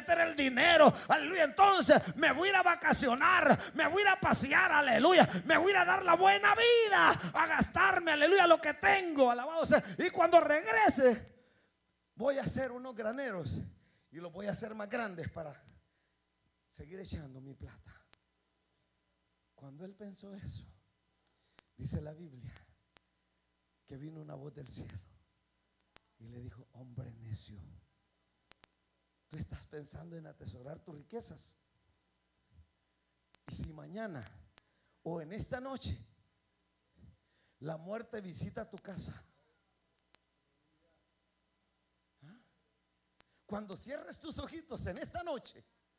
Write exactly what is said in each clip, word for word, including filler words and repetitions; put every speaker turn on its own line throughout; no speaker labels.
meter el dinero, aleluya. Entonces me voy a ir a vacacionar, me voy a ir a pasear, aleluya. Me voy a ir a dar la buena vida, a gastarme, aleluya, lo que tengo, alabado sea. Y cuando regrese, voy a hacer unos graneros y los voy a hacer más grandes para seguir echando mi plata. Cuando él pensó eso, dice la Biblia que vino una voz del cielo y le dijo: hombre necio, tú estás pensando en atesorar tus riquezas, y si mañana o en esta noche la muerte visita tu casa, ¿ah? Cuando cierres tus ojitos en esta noche,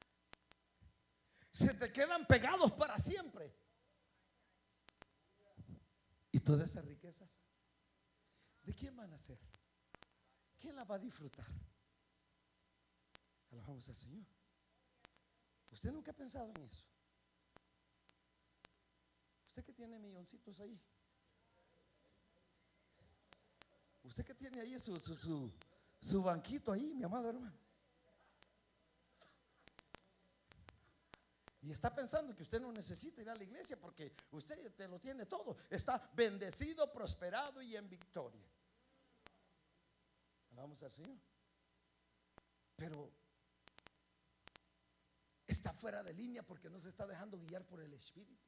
se te quedan pegados para siempre. Y todas esas riquezas, ¿de quién van a ser? ¿Quién las va a disfrutar? Alabamos al Señor. ¿Usted nunca ha pensado en eso? Usted que tiene milloncitos ahí, usted que tiene ahí su, su, su, su banquito ahí, mi amado hermano, y está pensando que usted no necesita ir a la iglesia porque usted te lo tiene todo. Está bendecido, prosperado y en victoria. Alabamos al Señor. Pero está fuera de línea porque no se está dejando guiar por el Espíritu.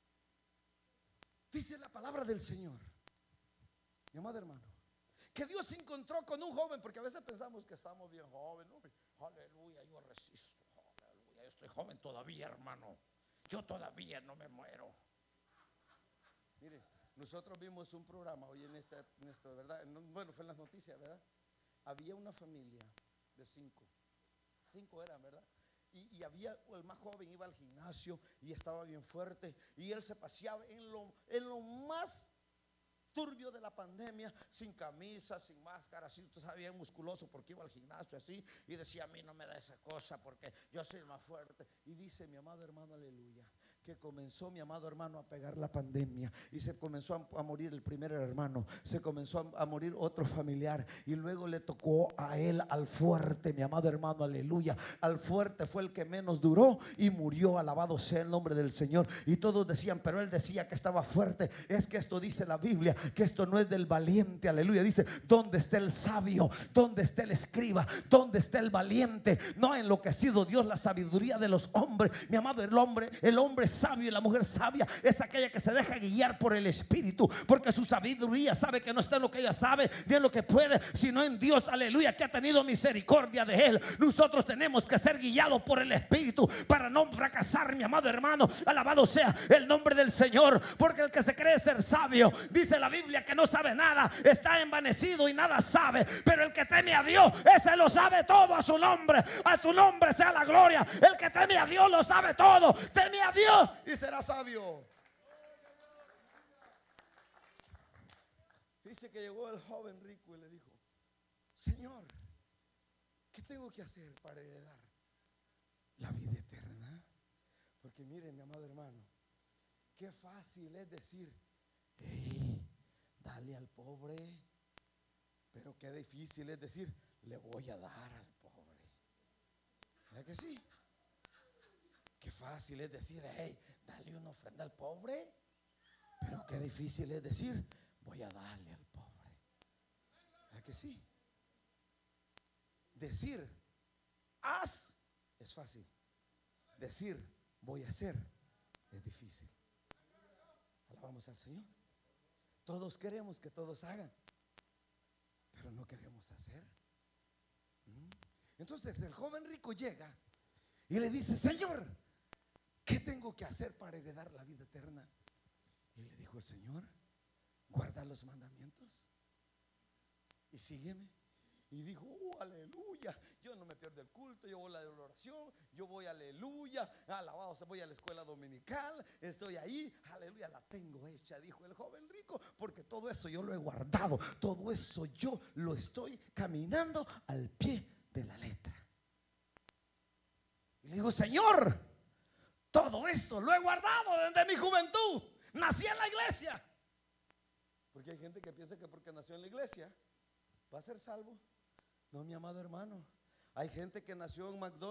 Dice la palabra del Señor, mi amado hermano, que Dios se encontró con un joven, porque a veces pensamos que estamos bien jóvenes, ¿no? Aleluya, yo resisto. Yo estoy joven todavía, hermano. Yo todavía no me muero. Mire, nosotros vimos un programa hoy en esta, en esto, ¿verdad? Bueno, fue en las noticias, ¿verdad? Había una familia de cinco. Cinco eran, ¿verdad? Y, y había, el más joven iba al gimnasio y estaba bien fuerte. Y él se paseaba en lo, en lo más turbio de la pandemia, sin camisa, sin máscara, así, usted sabía, musculoso porque iba al gimnasio así y decía: a mí no me da esa cosa porque yo soy el más fuerte. Y dice mi amado hermano, aleluya, que comenzó mi amado hermano a pegar la pandemia y se comenzó a, a morir el primer hermano, se comenzó a, a morir otro familiar y luego le tocó a él, al fuerte, mi amado hermano, aleluya. Al fuerte fue el que menos duró y murió, alabado sea el nombre del Señor. Y todos decían, pero él decía que estaba fuerte. Es que esto dice la Biblia, que esto no es del valiente, aleluya. Dice: ¿dónde está el sabio? ¿Dónde está el escriba? ¿Dónde está el valiente? No ha enloquecido Dios la sabiduría de los hombres, mi amado. El hombre, el hombre sabio y la mujer sabia es aquella que se deja guiar por el Espíritu, porque su sabiduría sabe que no está en lo que ella sabe ni en lo que puede, sino en Dios, aleluya, que ha tenido misericordia de él. Nosotros tenemos que ser guiados por el Espíritu para no fracasar, mi amado hermano. Alabado sea el nombre del Señor, porque el que se cree ser sabio, dice la Biblia, que no sabe nada, está envanecido y nada sabe. Pero el que teme a Dios, ese lo sabe todo. A su nombre, a su nombre sea la gloria. El que teme a Dios lo sabe todo. Teme a Dios y será sabio. Dice que llegó el joven rico y le dijo: Señor, ¿qué tengo que hacer para heredar la vida eterna? Porque mire, mi amado hermano, qué fácil es decir: hey, dale al pobre. Pero qué difícil es decir: le voy a dar al pobre. ¿Verdad que sí? Qué fácil es decir: hey, dale una ofrenda al pobre. Pero qué difícil es decir: voy a darle al pobre. ¿Verdad que sí? Decir haz es fácil. Decir voy a hacer es difícil. Alabamos al Señor. Todos queremos que todos hagan, pero no queremos hacer. Entonces el joven rico llega y le dice: Señor, ¿qué tengo que hacer para heredar la vida eterna? Y le dijo el Señor: guarda los mandamientos y sígueme. Y dijo: oh, aleluya, yo no me pierdo el culto, yo voy a la oración, yo voy, aleluya, alabado, voy a la escuela dominical, estoy ahí, aleluya, la tengo hecha, dijo el joven rico, porque todo eso yo lo he guardado, todo eso yo lo estoy caminando al pie de la letra. Y le dijo: Señor, todo eso lo he guardado desde mi juventud, nací en la iglesia. Porque hay gente que piensa que porque nació en la iglesia va a ser salvo. No, mi amado hermano, hay gente que nació en McDonald's